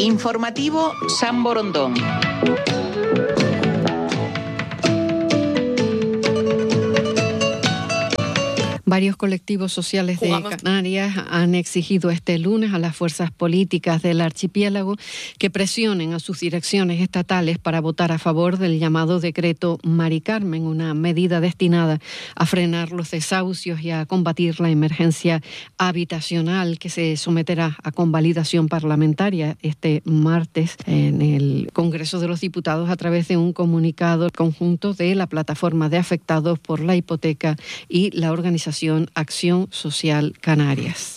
Informativo San Borondón. Varios colectivos sociales de Canarias han exigido este lunes a las fuerzas políticas del archipiélago que presionen a sus direcciones estatales para votar a favor del llamado decreto Mari Carmen, una medida destinada a frenar los desahucios y a combatir la emergencia habitacional que se someterá a convalidación parlamentaria este martes en el Congreso de los Diputados a través de un comunicado conjunto de la Plataforma de Afectados por la Hipoteca y la organización Acción Social Canarias.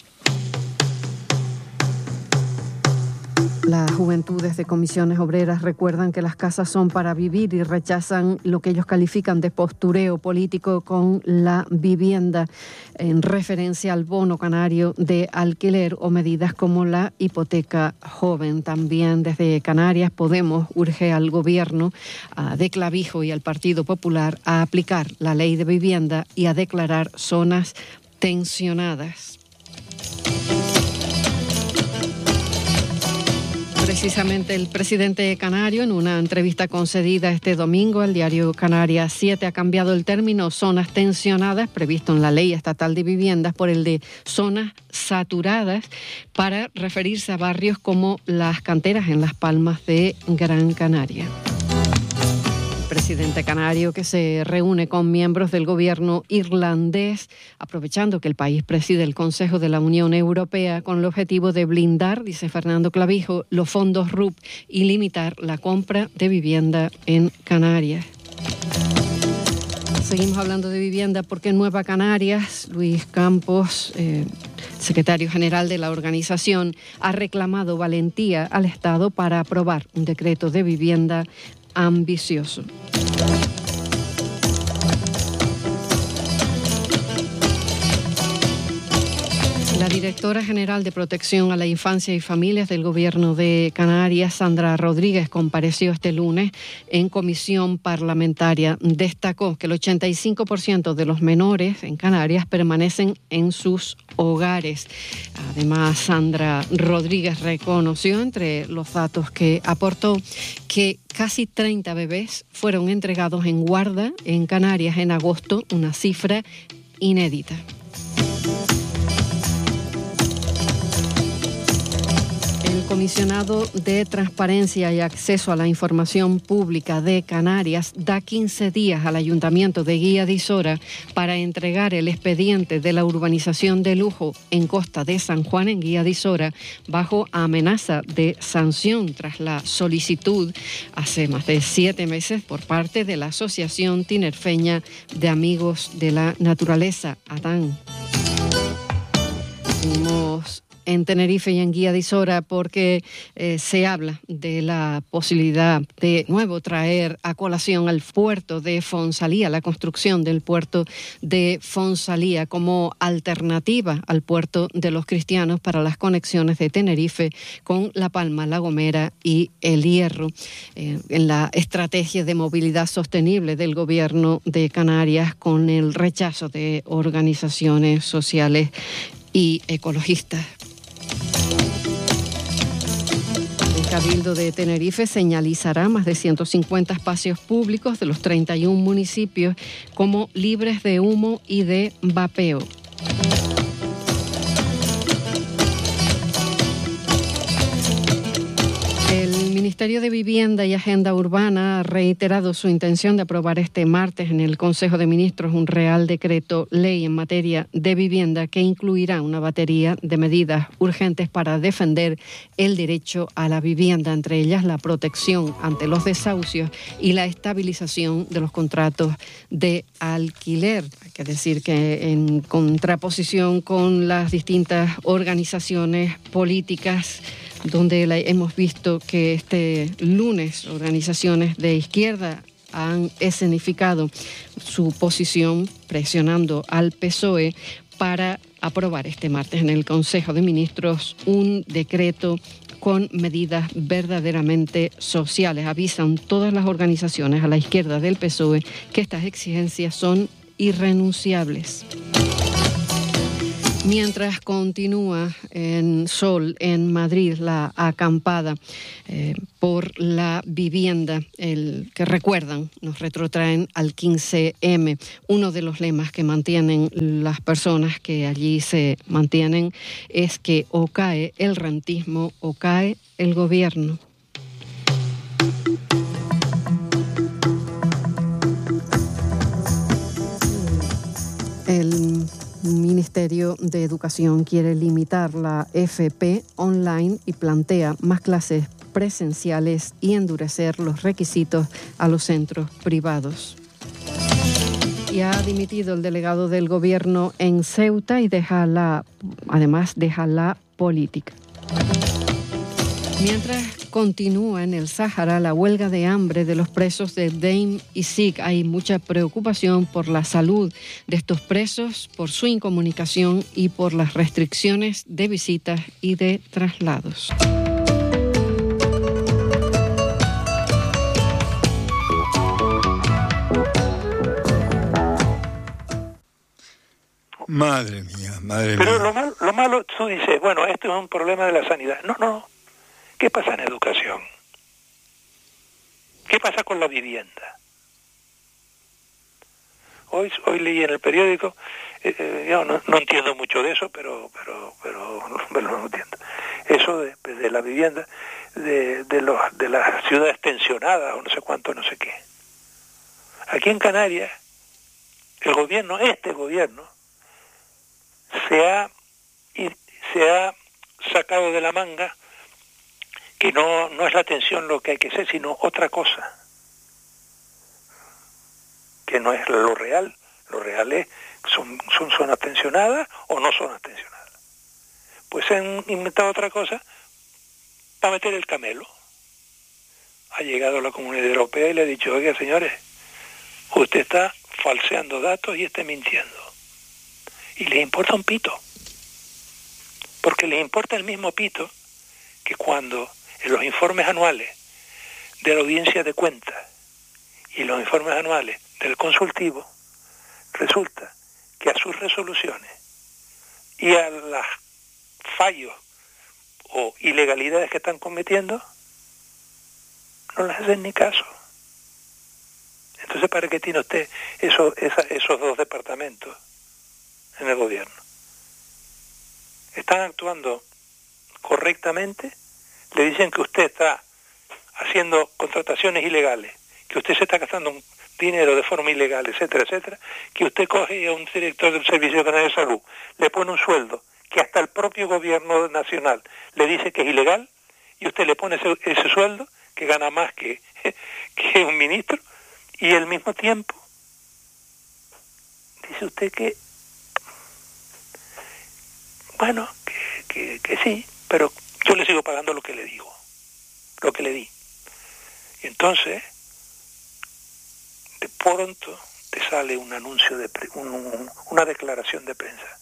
Las juventudes de comisiones obreras recuerdan que las casas son para vivir y rechazan lo que ellos califican de postureo político con la vivienda en referencia al bono canario de alquiler o medidas como la hipoteca joven. También desde Canarias Podemos urge al gobierno de Clavijo y al Partido Popular a aplicar la ley de vivienda y a declarar zonas tensionadas. Precisamente el presidente canario, en una entrevista concedida este domingo al diario Canarias 7, ha cambiado el término zonas tensionadas, previsto en la Ley Estatal de Viviendas, por el de zonas saturadas, para referirse a barrios como Las Canteras en Las Palmas de Gran Canaria. El presidente canario que se reúne con miembros del gobierno irlandés, aprovechando que el país preside el Consejo de la Unión Europea con el objetivo de blindar, dice Fernando Clavijo, los fondos RUP y limitar la compra de vivienda en Canarias. Seguimos hablando de vivienda porque en Nueva Canarias, Luis Campos, secretario general de la organización, ha reclamado valentía al Estado para aprobar un decreto de vivienda ambicioso. La directora general de Protección a la Infancia y Familias del Gobierno de Canarias, Sandra Rodríguez, compareció este lunes en comisión parlamentaria. Destacó que el 85% de los menores en Canarias permanecen en sus hogares. Además, Sandra Rodríguez reconoció, entre los datos que aportó, que casi 30 bebés fueron entregados en guarda en Canarias en agosto, una cifra inédita. El comisionado de Transparencia y Acceso a la Información Pública de Canarias da 15 días al Ayuntamiento de Guía de Isora para entregar el expediente de la urbanización de lujo en Costa de San Juan, en Guía de Isora, bajo amenaza de sanción tras la solicitud hace más de 7 meses por parte de la Asociación Tinerfeña de Amigos de la Naturaleza, ATAN. Seguimos en Tenerife y en Guía de Isora porque se habla de la posibilidad de nuevo traer a colación al puerto de Fonsalía, la construcción del puerto de Fonsalía como alternativa al puerto de los Cristianos para las conexiones de Tenerife con La Palma, La Gomera y El Hierro. En la estrategia de movilidad sostenible del Gobierno de Canarias, con el rechazo de organizaciones sociales y ecologistas. El Cabildo de Tenerife señalizará más de 150 espacios públicos de los 31 municipios como libres de humo y de vapeo. El Ministerio de Vivienda y Agenda Urbana ha reiterado su intención de aprobar este martes en el Consejo de Ministros un Real Decreto Ley en materia de vivienda que incluirá una batería de medidas urgentes para defender el derecho a la vivienda, entre ellas la protección ante los desahucios y la estabilización de los contratos de alquiler. Hay que decir que en contraposición con las distintas organizaciones políticas, donde hemos visto que este lunes organizaciones de izquierda han escenificado su posición presionando al PSOE para aprobar este martes en el Consejo de Ministros un decreto con medidas verdaderamente sociales. Avisan todas las organizaciones a la izquierda del PSOE que estas exigencias son irrenunciables. Mientras continúa en Sol, en Madrid, la acampada por la vivienda, el que recuerdan, nos retrotraen al 15M. Uno de los lemas que mantienen las personas que allí se mantienen es que o cae el rentismo o cae el gobierno. El Ministerio de Educación quiere limitar la FP online y plantea más clases presenciales y endurecer los requisitos a los centros privados. Y ha dimitido el delegado del gobierno en Ceuta y además deja la política. Mientras continúa en el Sáhara la huelga de hambre de los presos de Deim y Sig, hay mucha preocupación por la salud de estos presos, por su incomunicación y por las restricciones de visitas y de traslados. Madre mía. Pero lo malo, tú dices, bueno, esto es un problema de la sanidad. No. ¿Qué pasa en educación? ¿Qué pasa con la vivienda? Hoy leí en el periódico, yo no entiendo mucho de eso, pero no entiendo. Eso de la vivienda, de las ciudades tensionadas o no sé cuánto, no sé qué. Aquí en Canarias, este gobierno, se ha sacado de la manga que no es la atención lo que hay que hacer, sino otra cosa, que no es lo real. Lo real es, son atencionadas o no son atencionadas. Pues se han inventado otra cosa para meter el camelo. Ha llegado la Comunidad Europea y le ha dicho, oiga señores, usted está falseando datos y está mintiendo. Y les importa un pito, porque les importa el mismo pito que cuando en los informes anuales de la audiencia de cuentas y los informes anuales del consultivo, resulta que a sus resoluciones y a los fallos o ilegalidades que están cometiendo, no les hacen ni caso. Entonces, ¿para qué tiene usted esos dos departamentos en el gobierno? Están actuando correctamente, le dicen que usted está haciendo contrataciones ilegales, que usted se está gastando un dinero de forma ilegal, etcétera, etcétera, que usted coge a un director del Servicio Canario de Salud, le pone un sueldo que hasta el propio gobierno nacional le dice que es ilegal, y usted le pone ese sueldo, que gana más que un ministro, y al mismo tiempo dice usted que bueno, que sí, pero yo le sigo pagando lo que le digo, lo que le di. Y entonces, de pronto, te sale un anuncio, una declaración de prensa.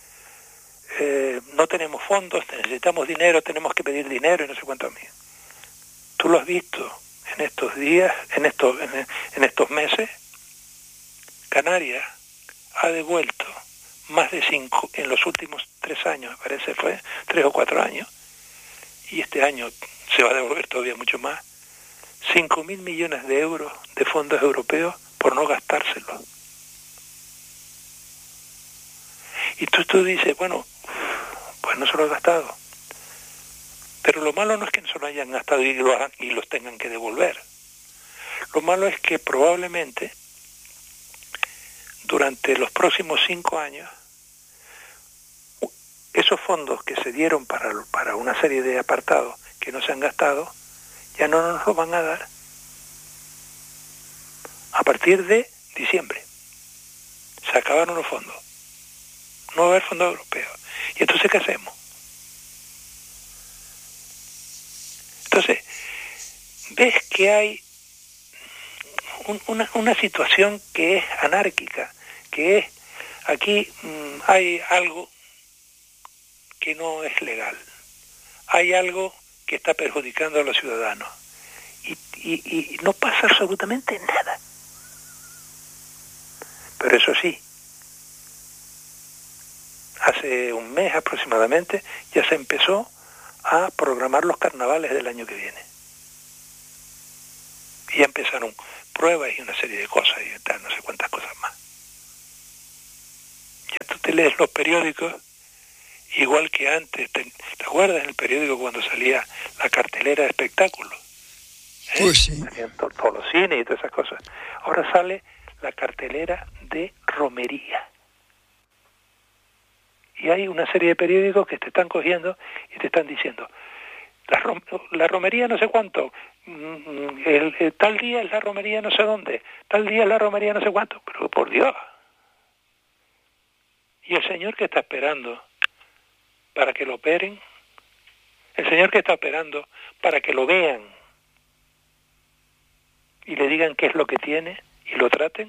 No tenemos fondos, necesitamos dinero, tenemos que pedir dinero y no sé cuánto mil. Tú lo has visto en estos días, en estos meses. Canarias ha devuelto más de 5 en los últimos 3 años, me parece fue 3 o 4 años, y este año se va a devolver todavía mucho más, 5.000 millones de euros de fondos europeos por no gastárselos. Y tú dices, bueno, pues no se lo han gastado. Pero lo malo no es que no se lo hayan gastado y los tengan que devolver. Lo malo es que probablemente durante los próximos 5 años, esos fondos que se dieron para una serie de apartados que no se han gastado, ya no nos lo van a dar. A partir de diciembre se acabaron los fondos. No va a haber fondos europeos. ¿Y entonces qué hacemos? Entonces, ves que hay una situación que es anárquica, que es, aquí hay algo que no es legal, hay algo que está perjudicando a los ciudadanos y no pasa absolutamente nada. Pero eso sí, hace un mes aproximadamente, ya se empezó a programar los carnavales del año que viene. Y ya empezaron pruebas y una serie de cosas y tal, no sé cuántas cosas más. Ya tú te lees los periódicos igual que antes. ¿Te acuerdas en el periódico cuando salía la cartelera de espectáculos? Pues sí. Salían todos los cines y todas esas cosas. Ahora sale la cartelera de romería. Y hay una serie de periódicos que te están cogiendo y te están diciendo, la romería no sé cuánto, tal día es la romería no sé dónde, tal día es la romería no sé cuánto, pero por Dios. Y el señor que está esperando para que lo operen, el señor que está esperando para que lo vean y le digan qué es lo que tiene y lo traten,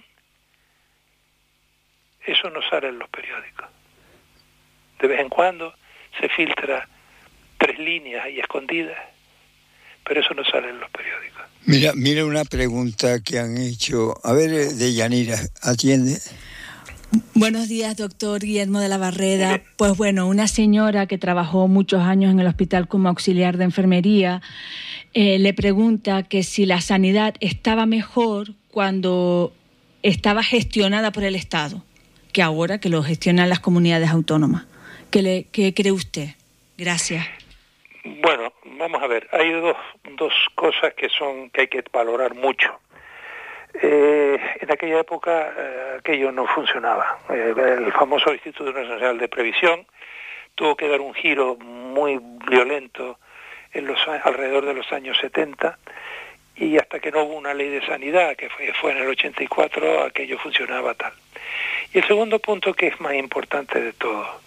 eso no sale en los periódicos. De vez en cuando se filtra 3 líneas ahí escondidas, pero eso no sale en los periódicos. Mira una pregunta que han hecho. A ver, de Yanira, atiende. Buenos días, doctor Guillermo de la Barreda. Pues bueno, una señora que trabajó muchos años en el hospital como auxiliar de enfermería le pregunta que si la sanidad estaba mejor cuando estaba gestionada por el Estado, que ahora que lo gestionan las comunidades autónomas. ¿Qué cree usted? Gracias. Bueno, vamos a ver, hay dos cosas que hay que valorar mucho. En aquella época aquello no funcionaba. El famoso Instituto Nacional de Previsión tuvo que dar un giro muy violento alrededor de los años 70, y hasta que no hubo una ley de sanidad, que fue en el 84, aquello funcionaba tal. Y el segundo punto, que es más importante de todo,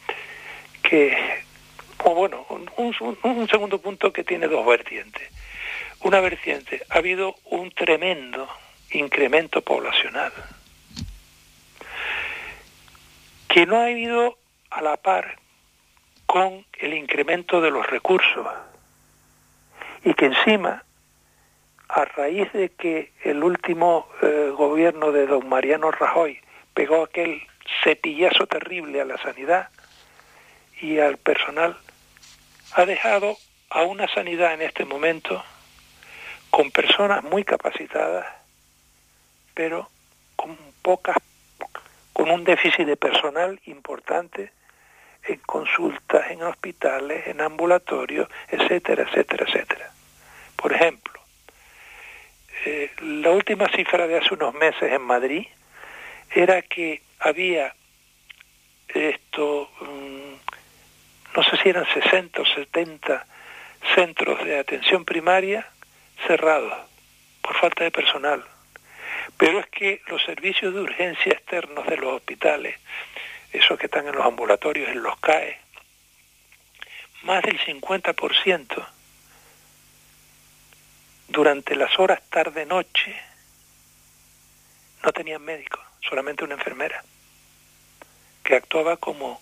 un segundo punto que tiene 2 vertientes. Una vertiente, ha habido un tremendo incremento poblacional que no ha ido a la par con el incremento de los recursos, y que encima, a raíz de que el último gobierno de don Mariano Rajoy pegó aquel cepillazo terrible a la sanidad y al personal, ha dejado a una sanidad en este momento con personas muy capacitadas, pero con un déficit de personal importante en consultas, en hospitales, en ambulatorios, etcétera, etcétera, etcétera. Por ejemplo, la última cifra de hace unos meses en Madrid era que había no sé si eran 60 o 70 centros de atención primaria cerrados por falta de personal. Pero es que los servicios de urgencia externos de los hospitales, esos que están en los ambulatorios, en los CAE, más del 50% durante las horas tarde-noche no tenían médico, solamente una enfermera que actuaba como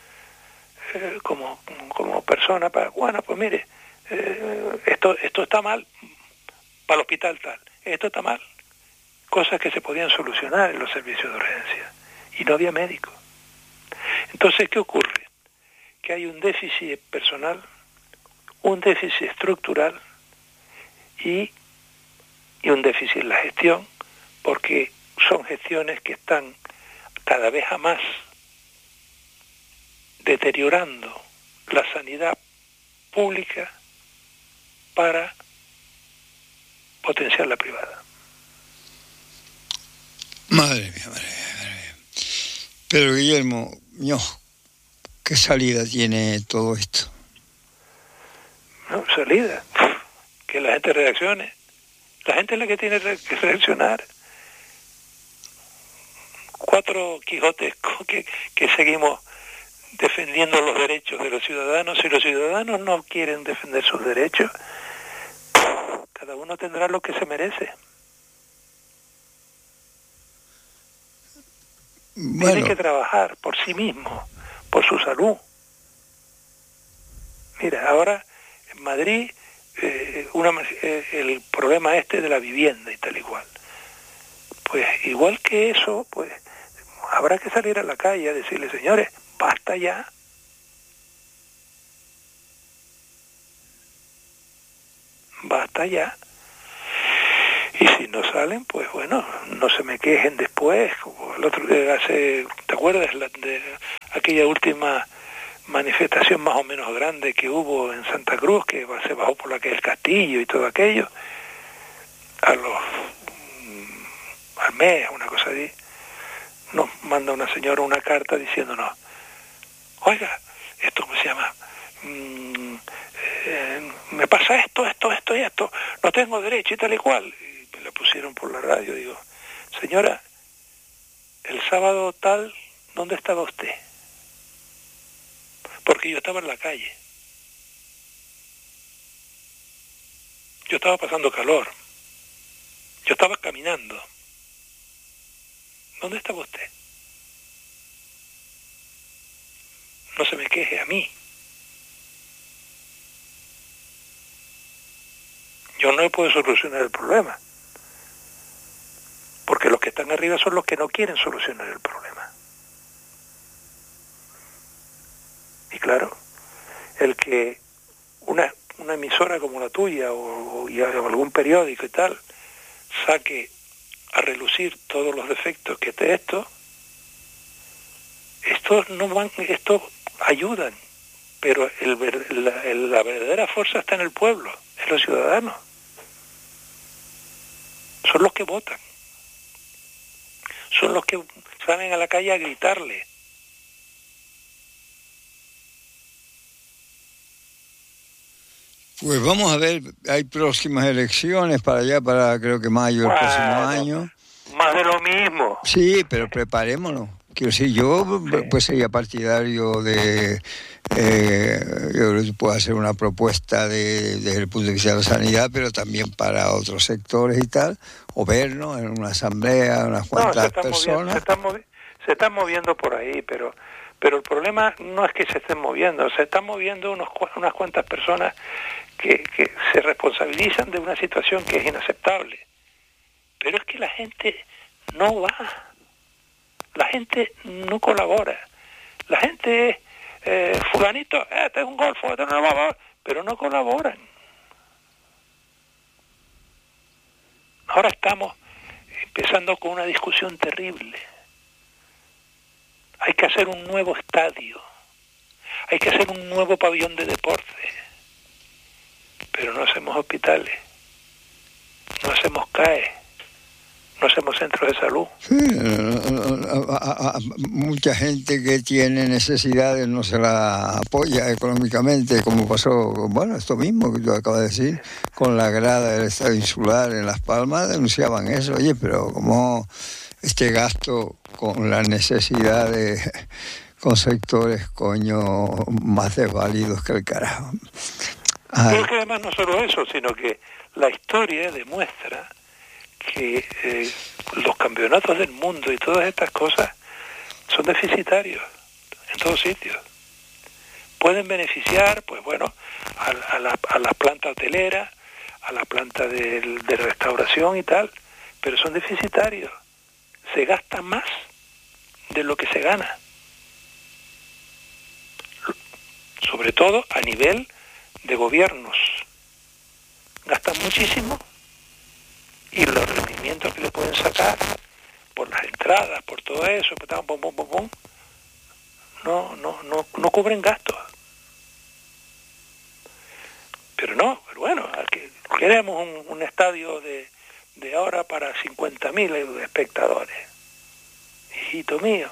persona para, bueno, pues mire, esto está mal, para el hospital tal, esto está mal, cosas que se podían solucionar en los servicios de urgencia, y no había médico. Entonces, ¿qué ocurre? Que hay un déficit personal, un déficit estructural y un déficit en la gestión, porque son gestiones que están cada vez a más deteriorando la sanidad pública para potenciar la privada. Madre mía. Pero Guillermo, ¿qué salida tiene todo esto? No, salida. Que la gente reaccione. La gente es la que tiene que reaccionar. 4 Quijotes que seguimos defendiendo los derechos de los ciudadanos. Si los ciudadanos no quieren defender sus derechos, cada uno tendrá lo que se merece. Bueno. Tiene que trabajar por sí mismo, por su salud. Mira, ahora en Madrid el problema de la vivienda y tal y cual. Pues igual que eso, pues habrá que salir a la calle a decirle, señores, basta ya basta ya. Y si no salen, pues bueno, no se me quejen después. Como el otro día ¿te acuerdas de aquella última manifestación más o menos grande que hubo en Santa Cruz, que se bajó por la que es el Castillo y todo aquello? Al mes, una cosa así, nos manda una señora una carta diciéndonos: oiga, esto ¿cómo se llama? Me pasa esto y esto, no tengo derecho y tal y cual. Y me la pusieron por la radio. Digo: señora, el sábado tal, ¿dónde estaba usted? Porque yo estaba en la calle. Yo estaba pasando calor. Yo estaba caminando. ¿Dónde estaba usted? No se me queje a mí. Yo no puedo solucionar el problema. Porque los que están arriba son los que no quieren solucionar el problema. Y claro, el que una emisora como la tuya o algún periódico y tal saque a relucir todos los defectos que estos no van, estos ayudan, pero la verdadera fuerza está en el pueblo, en los ciudadanos. Son los que votan, son los que salen a la calle a gritarle. Pues vamos a ver, hay próximas elecciones para allá, para creo que mayo del próximo año. Más de lo mismo. Sí, pero preparémonos. Quiero decir, yo pues sería partidario de... yo creo que puedo hacer una propuesta desde el punto de vista de la sanidad, pero también para otros sectores y tal, o vernos en una asamblea, unas cuantas personas. Se están moviendo por ahí, pero el problema no es que se estén moviendo, se están moviendo unas cuantas personas que se responsabilizan de una situación que es inaceptable. Pero es que la gente no va, la gente no colabora, la gente fulanito, este es un golfo, este no va, pero no colaboran. Ahora estamos empezando con una discusión terrible. Hay que hacer un nuevo estadio, hay que hacer un nuevo pabellón de deporte, pero no hacemos hospitales, no hacemos CAE, no hacemos centros de salud. Sí, mucha gente que tiene necesidades no se la apoya económicamente, como pasó, bueno, esto mismo que tú acabas de decir, con la grada del Estado Insular en Las Palmas, denunciaban eso. Oye, pero ¿cómo este gasto con las necesidades, con sectores, más desvalidos que el carajo? Pero que además no solo eso, sino que la historia demuestra que los campeonatos del mundo y todas estas cosas son deficitarios en todos sitios. Pueden beneficiar, pues bueno, a la planta hotelera, a la planta de restauración y tal, pero son deficitarios. Se gasta más de lo que se gana. Sobre todo a nivel de gobiernos. Gastan muchísimo y los rendimientos que le pueden sacar por las entradas, por todo eso, no cubren gastos. Pero bueno, queremos un estadio de ahora para 50.000 espectadores. Hijito mío.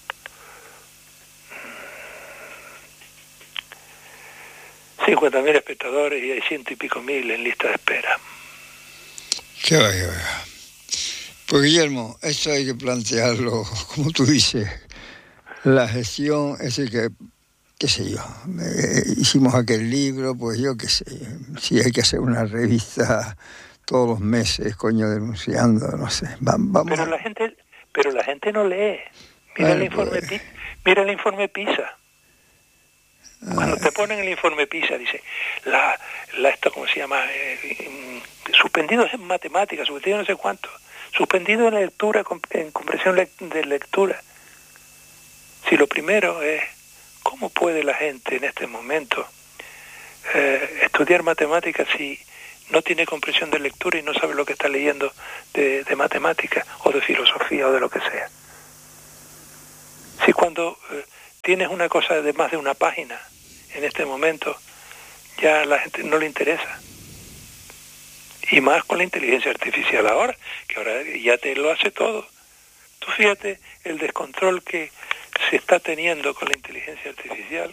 $50.000 espectadores y hay 100 y pico mil en lista de espera. Qué va. Pues Guillermo, esto hay que plantearlo, como tú dices, la gestión, es decir, que, qué sé yo, hicimos aquel libro, pues yo qué sé, si hay que hacer una revista todos los meses, denunciando, no sé, vamos. Pero la gente no lee. Mira el informe PISA. Cuando te ponen el informe PISA, dice, esto, ¿cómo se llama? Suspendidos en matemáticas, suspendidos no sé cuánto, suspendidos en lectura, en comprensión de lectura. Si lo primero es, ¿cómo puede la gente en este momento estudiar matemáticas si no tiene comprensión de lectura y no sabe lo que está leyendo de matemática o de filosofía o de lo que sea. Si cuando tienes una cosa de más de una página en este momento, ya a la gente no le interesa. Y más con la inteligencia artificial ahora, que ahora ya te lo hace todo. Tú fíjate el descontrol que se está teniendo con la inteligencia artificial,